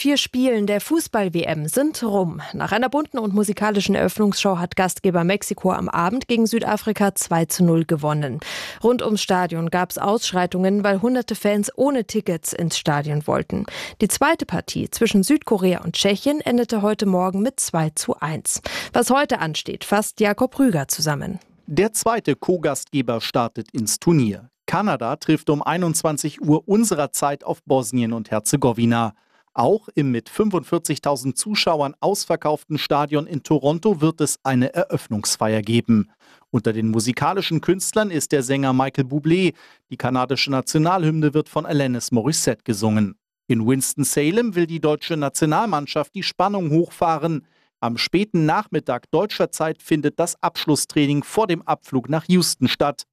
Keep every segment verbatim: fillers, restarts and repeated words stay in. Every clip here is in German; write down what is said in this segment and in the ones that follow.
vier Spielen der Fußball-W M sind rum. Nach einer bunten und musikalischen Eröffnungsshow hat Gastgeber Mexiko am Abend gegen Südafrika zwei zu null gewonnen. Rund ums Stadion gab es Ausschreitungen, weil hunderte Fans ohne Tickets ins Stadion wollten. Die zweite Partie zwischen Südkorea und Tschechien endete heute Morgen mit zwei zu eins. Was heute ansteht, fasst Jakob Rüger zusammen. Der zweite Co-Gastgeber startet ins Turnier. Kanada trifft um einundzwanzig Uhr unserer Zeit auf Bosnien und Herzegowina. Auch im mit fünfundvierzigtausend Zuschauern ausverkauften Stadion in Toronto wird es eine Eröffnungsfeier geben. Unter den musikalischen Künstlern ist der Sänger Michael Bublé. Die kanadische Nationalhymne wird von Alanis Morissette gesungen. In Winston-Salem will die deutsche Nationalmannschaft die Spannung hochfahren. Am späten Nachmittag deutscher Zeit findet das Abschlusstraining vor dem Abflug nach Houston statt.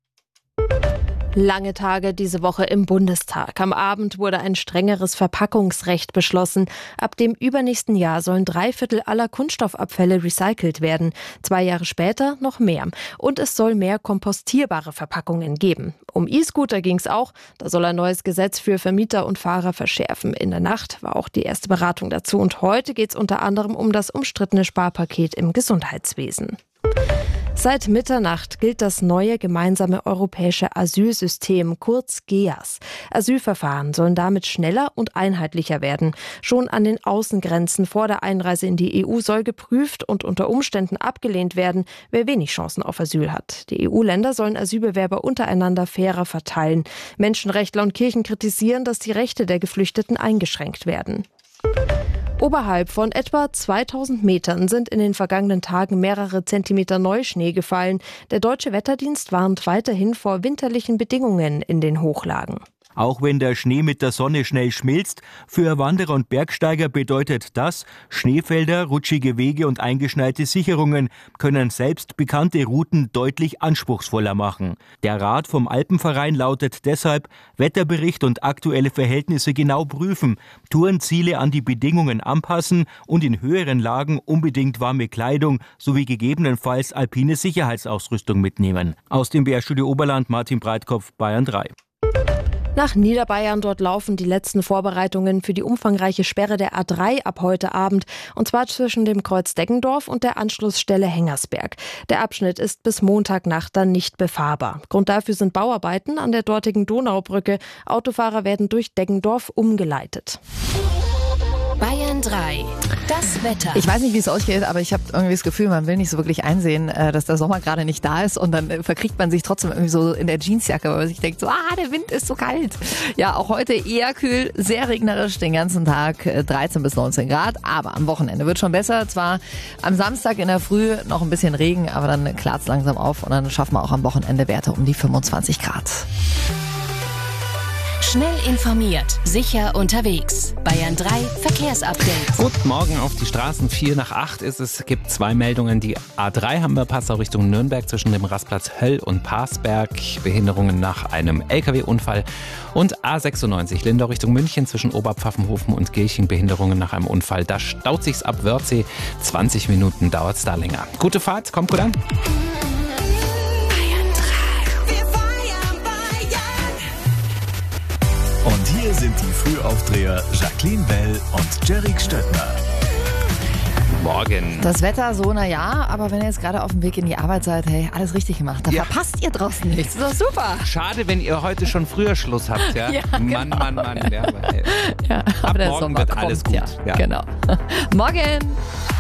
Lange Tage diese Woche im Bundestag. Am Abend wurde ein strengeres Verpackungsrecht beschlossen. Ab dem übernächsten Jahr sollen drei Viertel aller Kunststoffabfälle recycelt werden. Zwei Jahre später noch mehr. Und es soll mehr kompostierbare Verpackungen geben. Um E-Scooter ging es auch. Da soll ein neues Gesetz für Vermieter und Fahrer verschärfen. In der Nacht war auch die erste Beratung dazu. Und heute geht es unter anderem um das umstrittene Sparpaket im Gesundheitswesen. Seit Mitternacht gilt das neue gemeinsame europäische Asylsystem, kurz G E A S. Asylverfahren sollen damit schneller und einheitlicher werden. Schon an den Außengrenzen vor der Einreise in die E U soll geprüft und unter Umständen abgelehnt werden, wer wenig Chancen auf Asyl hat. Die E U-Länder sollen Asylbewerber untereinander fairer verteilen. Menschenrechtler und Kirchen kritisieren, dass die Rechte der Geflüchteten eingeschränkt werden. Oberhalb von etwa zweitausend Metern sind in den vergangenen Tagen mehrere Zentimeter Neuschnee gefallen. Der Deutsche Wetterdienst warnt weiterhin vor winterlichen Bedingungen in den Hochlagen. Auch wenn der Schnee mit der Sonne schnell schmilzt, für Wanderer und Bergsteiger bedeutet das, Schneefelder, rutschige Wege und eingeschneite Sicherungen können selbst bekannte Routen deutlich anspruchsvoller machen. Der Rat vom Alpenverein lautet deshalb, Wetterbericht und aktuelle Verhältnisse genau prüfen, Tourenziele an die Bedingungen anpassen und in höheren Lagen unbedingt warme Kleidung sowie gegebenenfalls alpine Sicherheitsausrüstung mitnehmen. Aus dem B R-Studio Oberland, Martin Breitkopf, Bayern drei. Nach Niederbayern, dort laufen die letzten Vorbereitungen für die umfangreiche Sperre der A drei ab heute Abend, und zwar zwischen dem Kreuz Deggendorf und der Anschlussstelle Hengersberg. Der Abschnitt ist bis Montagnacht dann nicht befahrbar. Grund dafür sind Bauarbeiten an der dortigen Donaubrücke. Autofahrer werden durch Deggendorf umgeleitet. Bayern drei. Das Wetter. Ich weiß nicht, wie es ausgeht, aber ich habe irgendwie das Gefühl, man will nicht so wirklich einsehen, dass der Sommer gerade nicht da ist, und dann verkriegt man sich trotzdem irgendwie so in der Jeansjacke, weil man sich denkt, so, ah, der Wind ist so kalt. Ja, auch heute eher kühl, sehr regnerisch, den ganzen Tag dreizehn bis neunzehn Grad, aber am Wochenende wird schon besser. Zwar am Samstag in der Früh noch ein bisschen Regen, aber dann klart es langsam auf und dann schaffen wir auch am Wochenende Werte um die fünfundzwanzig Grad. Schnell informiert, sicher unterwegs. Bayern drei Verkehrsupdate. Guten Morgen auf die Straßen. vier nach acht ist es. Es gibt zwei Meldungen. Die A drei haben wir Passau Richtung Nürnberg zwischen dem Rastplatz Höll und Parsberg. Behinderungen nach einem L K W-Unfall. Und A sechsundneunzig Lindau Richtung München zwischen Oberpfaffenhofen und Gilching. Behinderungen nach einem Unfall. Da staut sich's ab Wörthsee. zwanzig Minuten dauert's da länger. Gute Fahrt, kommt gut an. Und hier sind die Frühaufdreher Jacqueline Bell und Jerick Stöttner. Morgen. Das Wetter so, na ja, aber wenn ihr jetzt gerade auf dem Weg in die Arbeit seid, hey, alles richtig gemacht. Da Ja. verpasst ihr draußen nichts. Das ist doch super. Schade, wenn ihr heute schon früher Schluss habt, ja? Ja, Mann, genau. Mann, Mann. Ja, aber, hey. Ja, Ab aber der morgen Sommer wird kommt, alles gut. Ja, Ja. genau. Morgen.